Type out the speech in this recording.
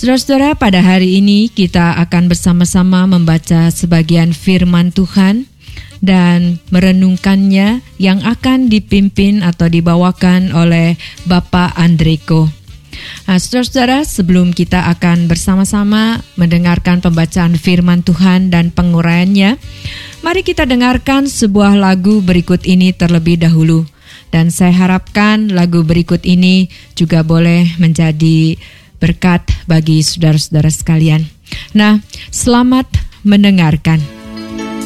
Saudara-saudara, pada hari ini kita akan bersama-sama membaca sebagian firman Tuhan dan merenungkannya yang akan dipimpin atau dibawakan oleh Bapak Andreko. Nah, saudara-saudara, sebelum kita akan bersama-sama mendengarkan pembacaan firman Tuhan dan penguraiannya, mari kita dengarkan sebuah lagu berikut ini terlebih dahulu. Dan saya harapkan lagu berikut ini juga boleh menjadi berkat bagi saudara-saudara sekalian. Nah, selamat mendengarkan.